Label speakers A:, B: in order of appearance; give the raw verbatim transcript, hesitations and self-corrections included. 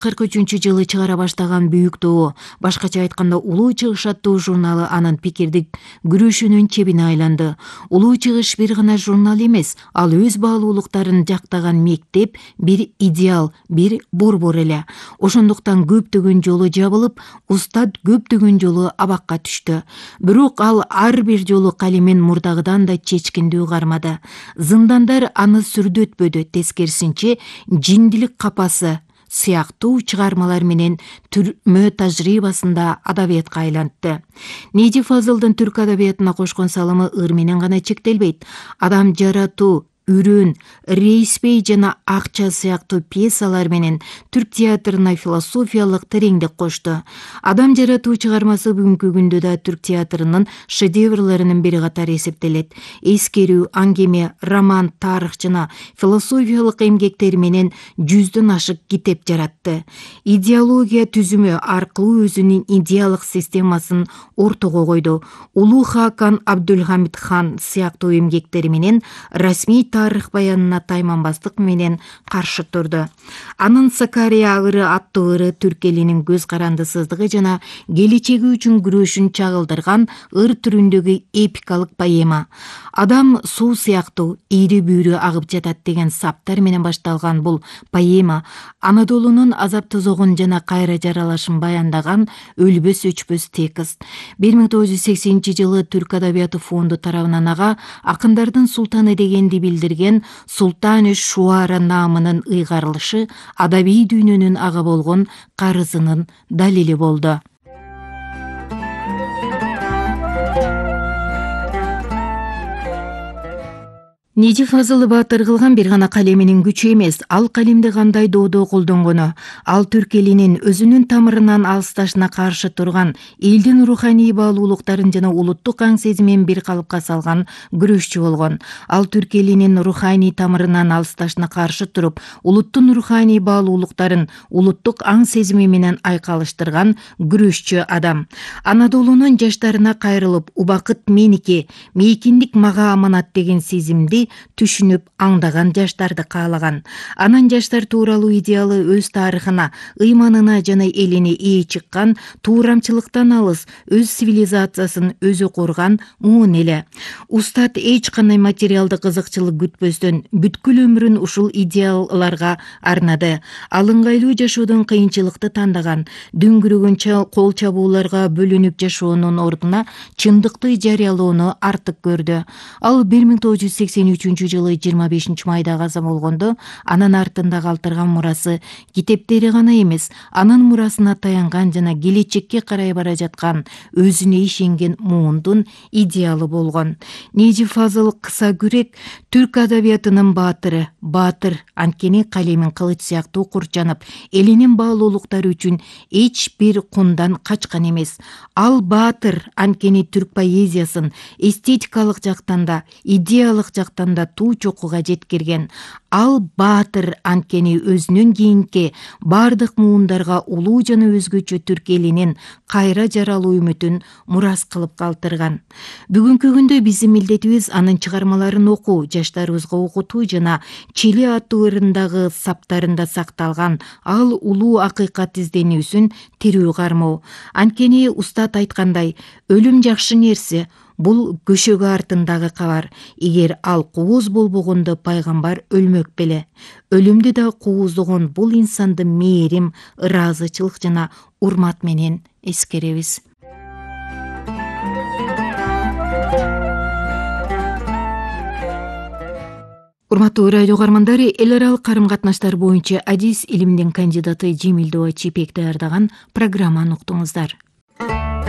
A: кырк үчүнчү жылы чыгара баштаган Бүйүк Доо, башкача айтканда Улуу Чыгыш аттуу журналы анын пикирдик күрөшүнүн чебине айланды. Улуу Чыгыш бир гана журнал эмес, ал өз баалуулуктарын жактаган мектеп, бир идеал, бир борбор эле. Ошондуктан көптөгөн жолу жабылып, устат көптөгөн жолу абакка түштү. Бирок ал ар бир жолу калемен мурдагыдан да чечкиндүү кармады. Зындандар аны сүрдөтпөдү, тескерисинче жиндилик капасы сыяктуу чыгармалар менен түрмө тажрыйбасында адабиятка айлантты. Неди Фазылдын түрк адабиятына кошкон салымы ыр менен гана чектелбейт. Адам жаратуу, Үрөн, Рейспей жана Акча сыяктуу пьесалар менен түрк театрына философиялык тереңдик кошту. Адам жаратуу чыгармасы бүгүнкү күндө да түрк театрынын шедеврларынын бири катары эсептелет. Эскерүү, аңгеме, роман, тарых жана философиялык эмгектери менен жүздөн ашык китеп жаратты. Идеология түзүмү аркылуу өзүнүн идеалык системасын ортого койду. Улуу Хакан Абдулхамид хан сыяктуу эмгектери менен расмий тарых баянына тайманбастык менен каршы турду. Анын Сакария ыры аттуу ыры түрк элинин көз карандысыздыгы жана келечеги үчүн күрөшүн чагылдырган ыр түрүндөгү эпикалык поэма. Адам суу сыяктуу ири бүйрү агып жатат деген саптар менен башталган бул поэма Анадолунун азап тозогун жана кайра жаралышын баяндаган өлбөс өчпөс текст. бир миң тогуз жүз сексенинчи жылы Түрк адабияты фонду тарабынан ага акындардын султаны дегенди билдирген Султан Шуара наамынын ыйгарылышы адабий дүйнөнүн ага болгон карызынын далили болду. Неди Фазыл Баатыр кылган бир гана калеминин күчү эмес, ал калемди кандай доодо колдонгону, ал түрк элинин өзүнүн тамырынан алысташына каршы турган, элдин руханий баалуулуктарын жана улуттук аң сезимин бир калыпка салган күрөшчү болгон. Ал түрк элинин руханий тамырынан алысташына каршы туруп, улуттун руханий баалуулуктарын улуттук аң сезими менен айкалыштырган күрөшчү адам. Анадолунун жаштарына кайрылып, убакыт меники, мейкиндик мага аманат деген сезимди түшүнүп аңдаган жаштарды каалаган. Анан жаштар тууралуу идеалы өз тарыхына, ыйманына жана элине ээ чыккан, туурамчылыктан алыс, өз цивилизациясын өзү курган муун эле. Устат эч кандай материалдык кызыкчылык күтпөстөн бүткүл өмүрүн ушул идеалларга арнады. Ал ыңгайлуу жашоодон кыйынчылыкты тандаган, дүңгүрөгөн кол чабууларга бөлүнүп жашоонун ордуна чындыкты жарыялоону артык көрдү. Ал бир миң тогуз жүз сексен үчүнчү жылы жыйырма бешинчи майда каза болгондо, анын артында калтырган мурасы китептери гана эмес, анын мурасына таянган жана келечекке карай бара жаткан өзүнө ишенген муундун идеалы болгон. Неди Фазыл кыса күрек түрк адабиятынын баатыры, баатыр анткени калемин кылыч сыяктуу курчанып, элинин баалуулуктары үчүн эч бир кундан качкан эмес. Ал баатыр анткени түрк поэзиясын эстетикалык жактан да, идеялык жактан да туу чокуга жеткирген. Ал баатыр анткени өзүнүн кийинки бардык муундарга улуу жана өзгөчө түрк элинин кайра жаралуу үмүтүн мурас кылып калтырган. Бүгүнкү күндө биздин милдетибиз анын чыгармаларын окуу, жаштарыбызга окутуу жана Чили аттуу ырындагы саптарында сакталган ал улуу акыйкат изденүүсүн тирүү кармоо. Анткени устат айткандай, өлүм жакшы нерсе, бул көшөгө артындагы кабар. Эгер ал кууз болбогондо пайгамбар өлмөк беле. Өлүмдү да кууздогон бул инсанды мээрим, ыраазычылык жана урмат менен эскеребиз. Урматтуу радио угармандары, эл аралык карым катнаштар боюнча адис илиминин кандидаты Жемилдова Чипек даярдаган программаны уктуңуздар.